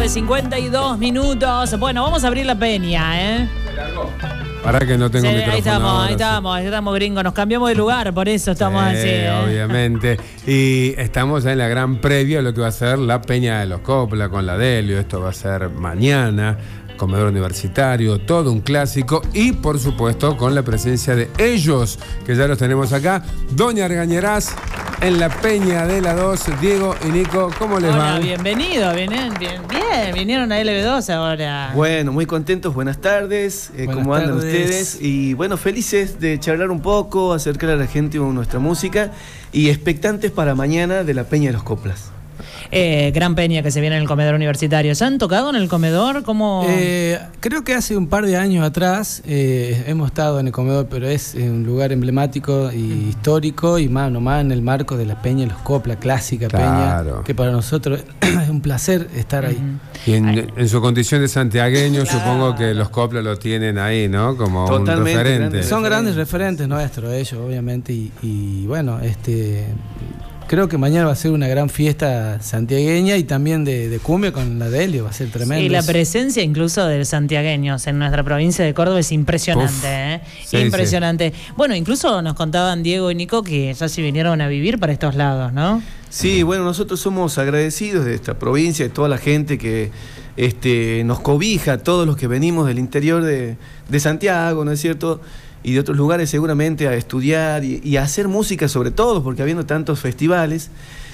tarde, 52 minutos. Bueno, vamos a abrir la peña, ¿eh? Para que no tengo micrófono. Ahí estamos, gringo. Nos cambiamos de lugar, por eso estamos así. Obviamente. Y estamos en la gran previa de lo que va a ser la Peña de los Copla con la Delio. Esto va a ser mañana. Comedor universitario, todo un clásico y por supuesto con la presencia de ellos, que ya los tenemos acá. Doña Argañarás en la Peña de la 2, Diego y Nico, ¿cómo les va? Bienvenido, bien, vinieron a LB2 ahora. Bueno, muy contentos, buenas tardes, ¿cómo andan ustedes? Y bueno, felices de charlar un poco, acercar a la gente nuestra música y expectantes para mañana de la Peña de los Coplas. Gran peña que se viene en el comedor universitario. ¿Se han tocado en el comedor? ¿Cómo? Creo que hace un par de años atrás hemos estado en el comedor, pero es un lugar emblemático y histórico y más nomás en el marco de la Peña de los Copla, clásica Peña, que para nosotros es un placer estar ahí. Y en su condición de santiagueño, supongo que los Copla lo tienen ahí, ¿no? Como totalmente un referente. Son grandes referentes nuestros, ellos, obviamente, y bueno, creo que mañana va a ser una gran fiesta santiagueña y también de cumbia con la Delio, va a ser tremendo. Y la presencia incluso de santiagueños en nuestra provincia de Córdoba es impresionante, Sí, impresionante. Sí. Bueno, incluso nos contaban Diego y Nico que ya se vinieron a vivir para estos lados, ¿no? Sí, bueno, nosotros somos agradecidos de esta provincia, de toda la gente que nos cobija, todos los que venimos del interior de Santiago, ¿no es cierto?, y de otros lugares seguramente a estudiar y a hacer música sobre todo, porque habiendo tantos festivales,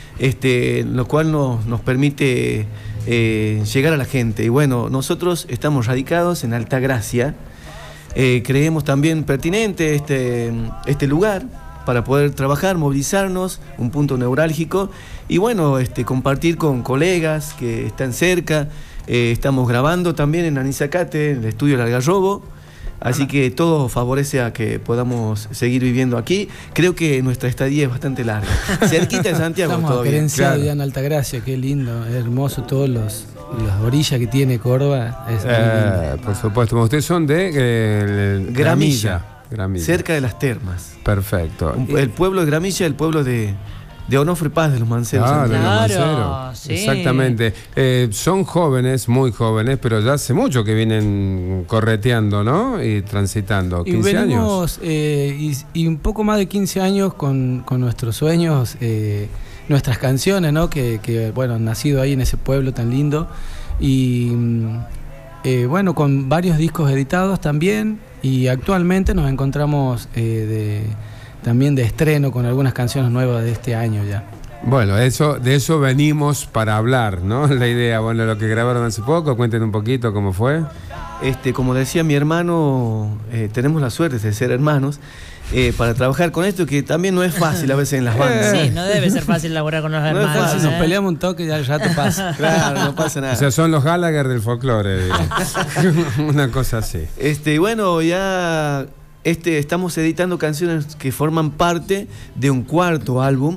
lo cual nos permite llegar a la gente. Y bueno, nosotros estamos radicados en Altagracia, creemos también pertinente este lugar para poder trabajar, movilizarnos, un punto neurálgico, y bueno, compartir con colegas que están cerca. Estamos grabando también en Anizacate, en el estudio del Algarrobo. Así que todo favorece a que podamos seguir viviendo aquí. Creo que nuestra estadía es bastante larga. Cerquita de Santiago todavía. Estamos claro. Ya en Altagracia, qué lindo, es hermoso todas las orillas que tiene Córdoba. Es por supuesto. Ustedes son de Gramilla, cerca de las termas. Perfecto. El pueblo de Gramilla, el pueblo de Onofre Paz de los Manceros. De los Manceros. Sí. Exactamente. Son jóvenes, muy jóvenes, pero ya hace mucho que vienen correteando, ¿no? Y transitando. 15 años. Y un poco más de 15 años con nuestros sueños, nuestras canciones, ¿no? Que bueno, han nacido ahí en ese pueblo tan lindo. Y bueno, con varios discos editados también. Y actualmente nos encontramos también de estreno con algunas canciones nuevas de este año ya. Bueno, de eso venimos para hablar, ¿no? La idea, bueno, lo que grabaron hace poco, cuenten un poquito cómo fue. Como decía mi hermano, tenemos la suerte de ser hermanos, para trabajar con esto, que también no es fácil a veces en las bandas. Sí, no debe ser fácil laburar con los hermanos. No es fácil, si nos peleamos un toque ya el rato pasa. Claro, no pasa nada. O sea, son los Gallagher del folclore, una cosa así. Bueno, ya estamos editando canciones que forman parte de un cuarto álbum.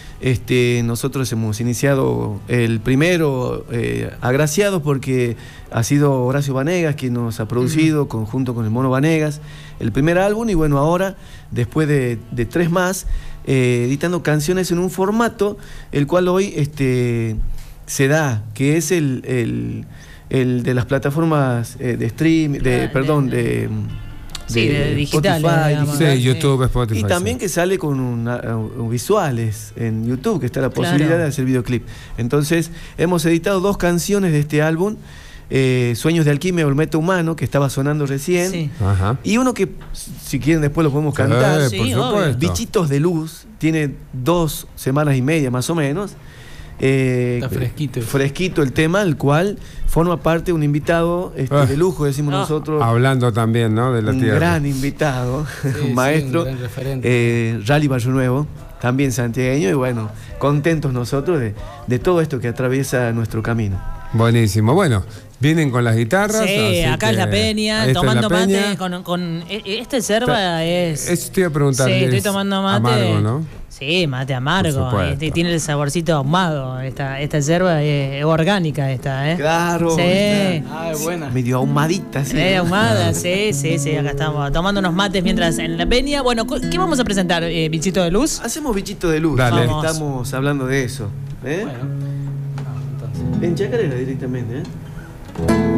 Nosotros hemos iniciado el primero, agraciados porque ha sido Horacio Vanegas quien nos ha producido junto con el Mono Vanegas el primer álbum, y bueno, ahora después de 3 más, editando canciones en un formato el cual hoy se da, que es el de las plataformas de stream, de digital, sí, YouTube, Spotify. Y también que sale con visuales en YouTube, que está la posibilidad de hacer videoclip. Entonces, hemos editado 2 canciones de este álbum, Sueños de Alquimia o El Meta Humano, que estaba sonando recién. Sí. Ajá. Y uno que, si quieren, después lo podemos cantar. Sí, por supuesto. Bichitos de Luz, tiene 2 semanas y media más o menos. Está fresquito el tema, el cual forma parte de un invitado de lujo, decimos nosotros. Hablando también, ¿no? De la tierra. Un gran invitado, un maestro, un gran referente. Rally Barrio Nuevo, también santiagueño, y bueno, contentos nosotros de todo esto que atraviesa nuestro camino. Buenísimo. Bueno, vienen con las guitarras. Sí, acá es la peña, tomando mate. Este yerba es. Eso te iba a preguntar. Sí, estoy tomando mate. Amargo, ¿no? Sí, mate amargo. Tiene el saborcito ahumado. Esta yerba es orgánica, esta, ¿eh? Claro. Sí. Es buena. Medio ahumadita, sí. Ahumada, sí. Acá estamos tomando unos mates mientras en la peña. Bueno, ¿qué vamos a presentar? ¿Bichito de Luz? Hacemos Bichito de Luz. Dale. Estamos hablando de eso. Bueno, entonces. En Chacarera directamente, ¿eh?